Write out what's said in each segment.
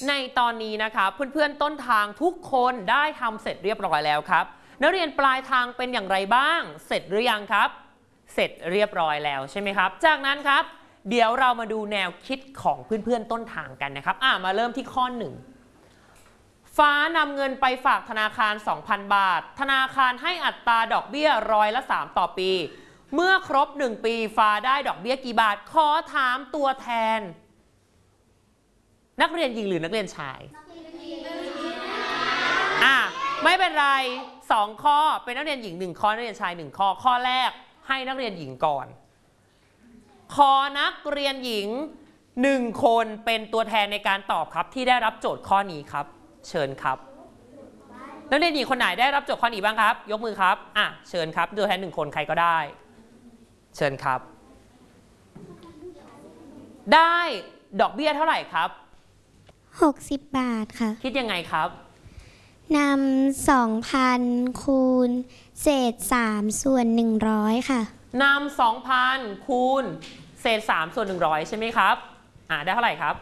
ในตอนนี้นะครับเพื่อนๆต้นทางทุกคนได้ทำเสร็จเรียบร้อยแล้วครับนักเรียนปลายทางเป็นอย่างไรบ้างเสร็จหรือยังครับเสร็จเรียบร้อยแล้วใช่ไหมครับจากนั้นครับเดี๋ยวเรามาดูแนวคิดของเพื่อนๆต้นทางกันนะครับมาเริ่มที่ข้อ 1ฟ้านำเงินไปฝากธนาคาร 2,000 บาทธนาคารให้อัตราดอกเบี้ย3%ต่อปีเมื่อครบ1ปีฟ้าได้ดอกเบี้ยกี่บาทขอถามตัวแทนนักเรียนหญิงหรือนักเรียนชายไม่เป็นไร2ข้อเป็นนักเรียนหญิง1ข้อนักเรียนชาย1ข้อข้อแรกให้นักเรียนหญิงก่อนขอนักเรียนหญิง1คนเป็นตัวแทนในการตอบครับที่ได้รับโจทย์ข้อนี้ครับเชิญครับนักเรียนหญิงคนไหนได้รับโจทย์ข้อนี้บ้างครับยกมือครับเชิญครับตัวแทน1คนใครก็ได้เชิญครับได้ดอกเบี้ยเท่าไหร่ครับ 60 บาทค่ะคิดยังไงครับนำ 2,000 คูณเศษ3ส่วน100ค่ะนำ 2,000 คูณเศษ3ส่วน100ใช่ไหมครับได้เท่าไหร่ครับ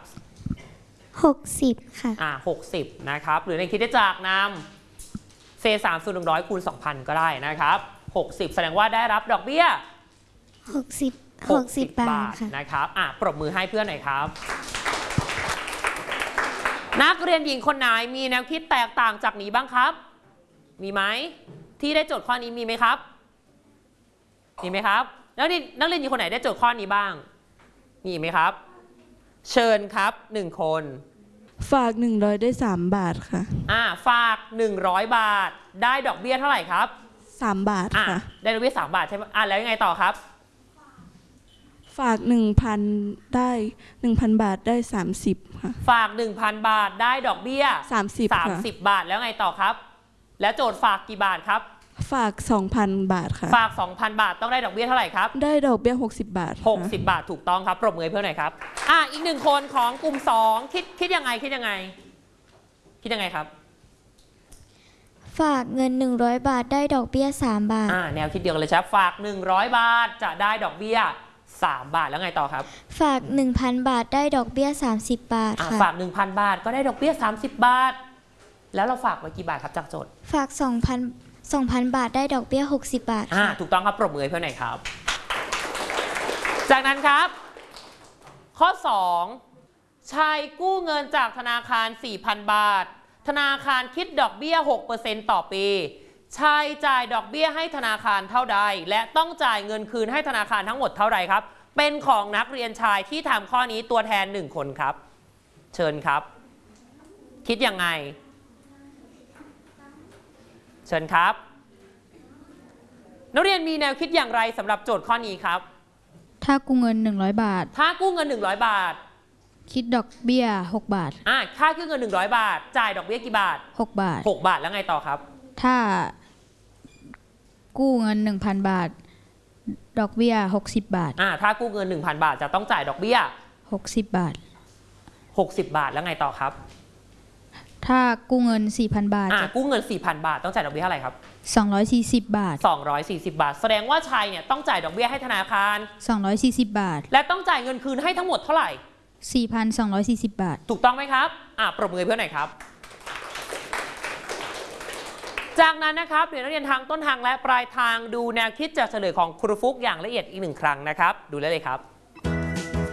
60ค่ะ 60นะครับหรือในคิดได้จากนำเศษ3ส่วน100คูณ 2,000 ก็ได้นะครับ60แสดงว่าได้รับดอกเบี้ย 60 บาทนะครับปรบมือให้เพื่อนหน่อยครับนักเรียนหญิงคนไหนมีแนวคิดแตกต่างจากนี้บ้างครับมีไหมที่ได้โจทย์ข้อนี้มีไหมครับมีไหมครับนักเรียนหญิงคนไหนได้โจทย์ข้อนี้บ้างมีไหมครับเชิญครับ1คนฝาก100ได้3 บาทค่ะฝาก100 บาทได้ดอกเบี้ยเท่าไหร่ครับ 3 บาทค่ะได้ดอกเบี้ย3 บาทใช่ไหมแล้วยังไงต่อครับฝาก 1,000 ได้ 1,000 บาทได้30ค่ะฝาก 1,000 บาทได้ดอกเบี้ย30 บาทแล้วไงต่อครับแล้วโจทย์ฝากกี่บาทครับฝาก 2,000 บาทค่ะฝาก 2,000 บาทต้องได้ดอกเบี้ยเท่าไหร่ครับได้ดอกเบี้ย60 บาท 60 บาทถูกต้องครับปรบมือให้เพื่อนหน่อยครับอีก1คนของกลุ่ม2คิดยังไงครับฝากเงิน100 บาทได้ดอกเบี้ย3 บาทแนวคิดเดียวกันเลยครับฝาก100 บาทจะได้ดอกเบี้ย3 บาทแล้วไงต่อครับฝาก 1,000 บาทได้ดอกเบี้ย30 บาทค่ะฝาก 1,000 บาทก็ได้ดอกเบี้ย30 บาทแล้วเราฝากไว้กี่บาทครับจากโจทย์ฝาก 2,000 บาทได้ดอกเบี้ย60 บาทถูกต้องครับปรบมือให้เพื่อนหน่อยครับจากนั้นครับข้อ 2ชายกู้เงินจากธนาคาร 4,000 บาทธนาคารคิดดอกเบี้ย 6% ต่อปีชายจ่ายดอกเบี้ยให้ธนาคารเท่าใดและต้องจ่ายเงินคืนให้ธนาคารทั้งหมดเท่าใดครับเป็นของนักเรียนชายที่ทำข้อนี้ตัวแทน1คนครับเชิญครับคิดยังไงเชิญครับนักเรียนมีแนวคิดอย่างไรสำหรับโจทย์ข้อนี้ครับถ้ากู้เงิน100 บาทถ้ากู้เงิน100 บาทคิดดอกเบี้ย6 บาทค่ากู้เงิน100 บาทจ่ายดอกเบี้ยกี่บาท 6 บาท 6 บาทแล้วไงต่อครับถ้ากู้เงิน 1,000 บาทดอกเบี้ย60 บาทถ้ากู้เงิน 1,000 บาทจะต้องจ่ายดอกเบี้ย 60 บาท 60 บาทแล้วไงต่อครับถ้ากู้เงิน 4,000 บาทกู้เงิน 4,000 บาทต้องจ่ายดอกเบี้ยเท่าไหร่ครับ 240 บาท 240 บาทแสดงว่าชายเนี่ยต้องจ่ายดอกเบี้ยให้ธนาคาร 240 บาทและต้องจ่ายเงินคืนให้ทั้งหมดเท่าไหร่ 4,240 บาทถูกต้องไหมครับปรบมือเพื่อนหน่อยครับจากนั้นนะครับเดี๋ยวนักเรียนทางต้นทางและปลายทางดูแนวคิดจากเฉลยของครูฟุกอย่างละเอียดอีก1 ครั้งนะครับดูได้เลยครับ